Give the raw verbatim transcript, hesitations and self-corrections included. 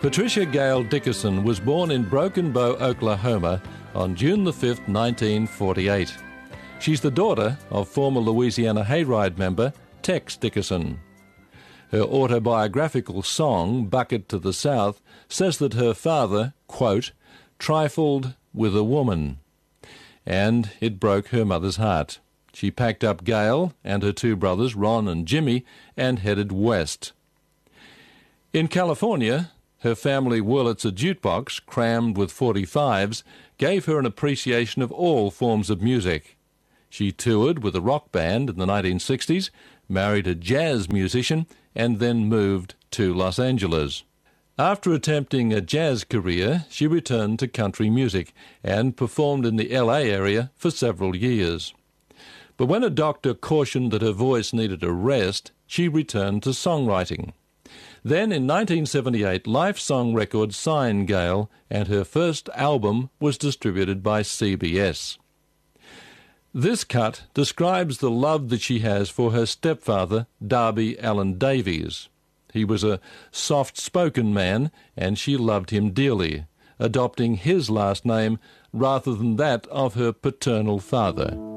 Patricia Gale Dickerson was born in Broken Bow, Oklahoma on June the fifth, nineteen forty-eight. She's the daughter of former Louisiana Hayride member Tex Dickerson. Her autobiographical song, Bucket to the South, says that her father, quote, trifled with a woman, and it broke her mother's heart. She packed up Gale and her two brothers, Ron and Jimmy, and headed west. In California, her family Wurlitzer jukebox, crammed with forty-fives, gave her an appreciation of all forms of music. She toured with a rock band in the nineteen sixties, married a jazz musician, and then moved to Los Angeles. After attempting a jazz career, she returned to country music and performed in the L A area for several years. But when a doctor cautioned that her voice needed a rest, she returned to songwriting. Then, in nineteen seventy-eight, Life Song Records signed Gale, and her first album was distributed by C B S. This cut describes the love that she has for her stepfather, Darby Allen Davies. He was a soft-spoken man, and she loved him dearly, adopting his last name rather than that of her paternal father.